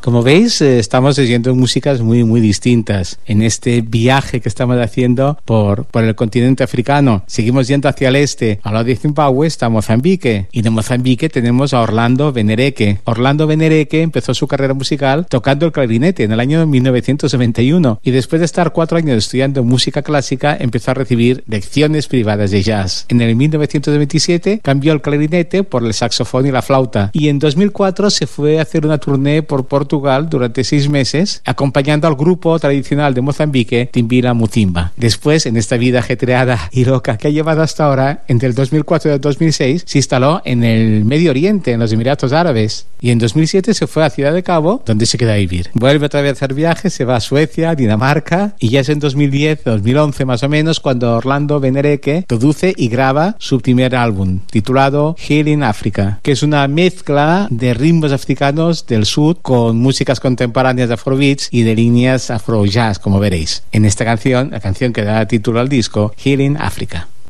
Como veis, estamos oyendo músicas muy, muy distintas en este viaje que estamos haciendo por el continente africano. Seguimos yendo hacia el este. Al lado de Zimbabue está Mozambique. Y de Mozambique tenemos a Orlando Benereke. Orlando Benereke empezó su carrera musical tocando el clarinete en el año 1991. Y después de estar 4 años estudiando música clásica, empezó a recibir lecciones privadas de jazz. En el 1927 cambió el clarinete por el saxofón y la flauta. Y en 2004 se fue a hacer una tournée por Portugal durante 6 meses, acompañando al grupo tradicional de Mozambique, Timbila Mutimba. Después, en esta vida ajetreada y loca que ha llevado hasta ahora, entre el 2004 y el 2006, se instaló en el Medio Oriente, en los Emiratos Árabes. Y en 2007 se fue a Ciudad de Cabo, donde se queda a vivir. Vuelve otra vez a hacer viajes, se va a Suecia, Dinamarca, y ya es en 2010, 2011 más o menos, cuando Orlando Benereke produce y graba su primer álbum, titulado Healing Africa, que es una mezcla de ritmos africanos del sur con músicas contemporáneas de afrobeats y de líneas afro-jazz, como veréis en esta canción, la canción que da título al disco, Healing Africa.